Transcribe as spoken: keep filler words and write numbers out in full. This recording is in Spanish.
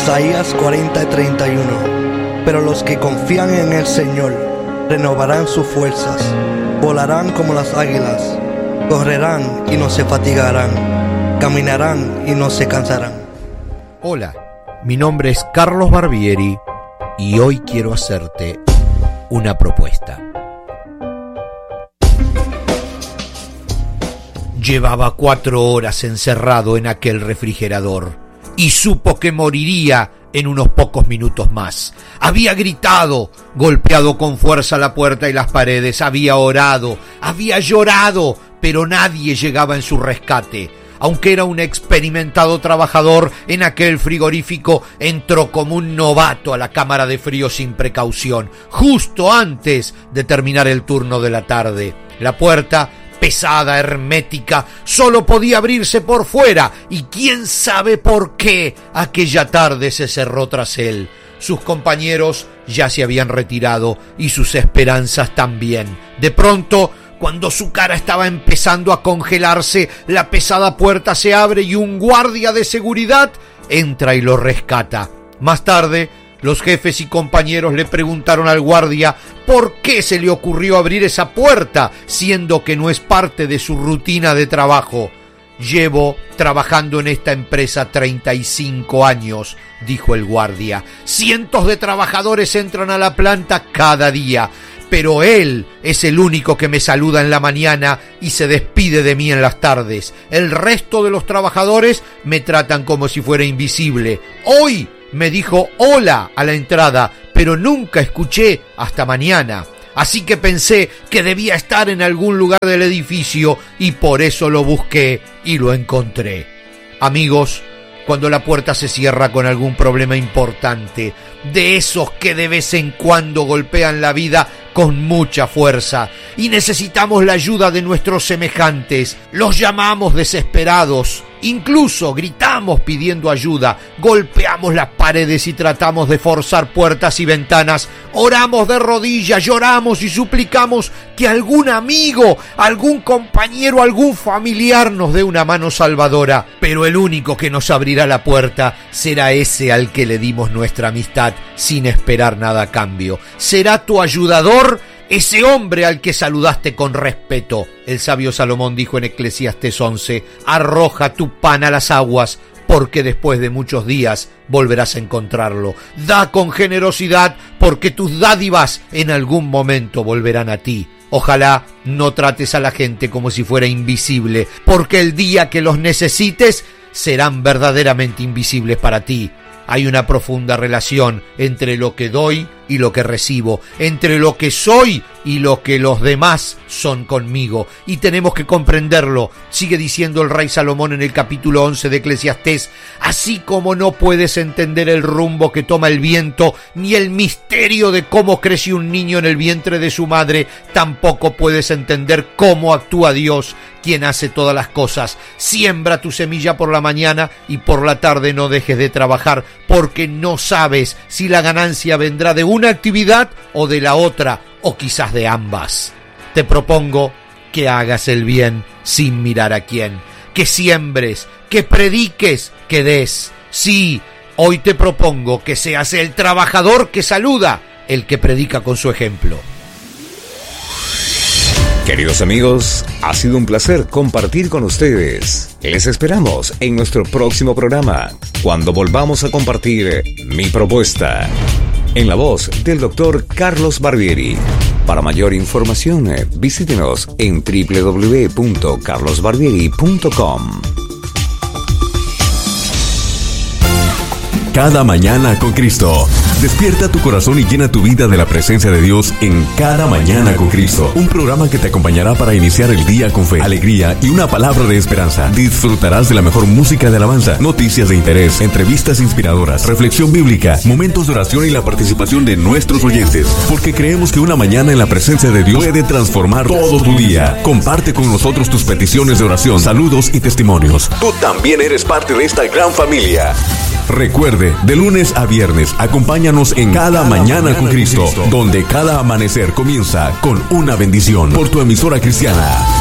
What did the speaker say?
Isaías cuarenta, treinta y uno. Pero los que confían en el Señor renovarán sus fuerzas, volarán como las águilas, correrán y no se fatigarán, caminarán y no se cansarán. Hola, mi nombre es Carlos Barbieri y hoy quiero hacerte una propuesta. Llevaba cuatro horas encerrado en aquel refrigerador y supo que moriría en unos pocos minutos más. Había gritado, golpeado con fuerza la puerta y las paredes, había orado, había llorado, pero nadie llegaba en su rescate. Aunque era un experimentado trabajador en aquel frigorífico, entró como un novato a la cámara de frío sin precaución, justo antes de terminar el turno de la tarde. La puerta, pesada, hermética, solo podía abrirse por fuera, y quién sabe por qué aquella tarde se cerró tras él. Sus compañeros ya se habían retirado y sus esperanzas también. De pronto, cuando su cara estaba empezando a congelarse, la pesada puerta se abre y un guardia de seguridad entra y lo rescata. Más tarde, los jefes y compañeros le preguntaron al guardia por qué se le ocurrió abrir esa puerta, siendo que no es parte de su rutina de trabajo. Llevo trabajando en esta empresa treinta y cinco años, dijo el guardia. Cientos de trabajadores entran a la planta cada día, pero él es el único que me saluda en la mañana y se despide de mí en las tardes. El resto de los trabajadores me tratan como si fuera invisible. Hoy me dijo hola a la entrada, pero nunca escuché hasta mañana. Así que pensé que debía estar en algún lugar del edificio y por eso lo busqué y lo encontré. Amigos, cuando la puerta se cierra con algún problema importante, de esos que de vez en cuando golpean la vida con mucha fuerza, y necesitamos la ayuda de nuestros semejantes, los llamamos desesperados, incluso gritamos pidiendo ayuda, golpeamos las paredes y tratamos de forzar puertas y ventanas, oramos de rodillas, lloramos y suplicamos que algún amigo, algún compañero, algún familiar nos dé una mano salvadora, pero el único que nos abrirá la puerta será ese al que le dimos nuestra amistad sin esperar nada a cambio. Será tu ayudador, ese hombre al que saludaste con respeto. El sabio Salomón dijo en Eclesiastés once, arroja tu pan a las aguas, porque después de muchos días volverás a encontrarlo. Da con generosidad, porque tus dádivas en algún momento volverán a ti. Ojalá no trates a la gente como si fuera invisible, porque el día que los necesites serán verdaderamente invisibles para ti. Hay una profunda relación entre lo que doy y lo que recibo, entre lo que soy y lo que los demás son conmigo, y tenemos que comprenderlo. Sigue diciendo el rey Salomón en el capítulo once de Eclesiastés, así como no puedes entender el rumbo que toma el viento, ni el misterio de cómo crece un niño en el vientre de su madre, tampoco puedes entender cómo actúa Dios, quien hace todas las cosas. Siembra tu semilla por la mañana y por la tarde no dejes de trabajar, porque no sabes si la ganancia vendrá de una actividad o de la otra, o quizás de ambas. Te propongo que hagas el bien sin mirar a quién, que siembres, que prediques, que des. Sí, hoy te propongo que seas el trabajador que saluda, el que predica con su ejemplo. Queridos amigos, ha sido un placer compartir con ustedes. Les esperamos en nuestro próximo programa, cuando volvamos a compartir Mi Propuesta, en la voz del doctor Carlos Barbieri. Para mayor información, visítenos en doble u doble u doble u punto carlos barbieri punto com. Cada mañana con Cristo. Despierta tu corazón y llena tu vida de la presencia de Dios en Cada Mañana con Cristo. Un programa que te acompañará para iniciar el día con fe, alegría y una palabra de esperanza. Disfrutarás de la mejor música de alabanza, noticias de interés, entrevistas inspiradoras, reflexión bíblica, momentos de oración y la participación de nuestros oyentes. Porque creemos que una mañana en la presencia de Dios puede transformar todo tu día. Comparte con nosotros tus peticiones de oración, saludos y testimonios. Tú también eres parte de esta gran familia. Recuerde, de lunes a viernes, acompáñanos en Cada Mañana con Cristo, donde cada amanecer comienza con una bendición por tu emisora cristiana.